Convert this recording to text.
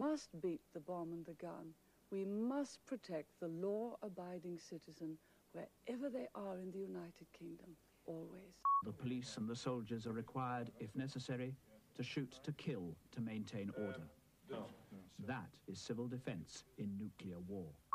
must beat the bomb and the gun. We must protect the law-abiding citizen wherever they are in the United Kingdom, always. The police and the soldiers are required, if necessary, to shoot to kill to maintain order. That is civil defense in nuclear war.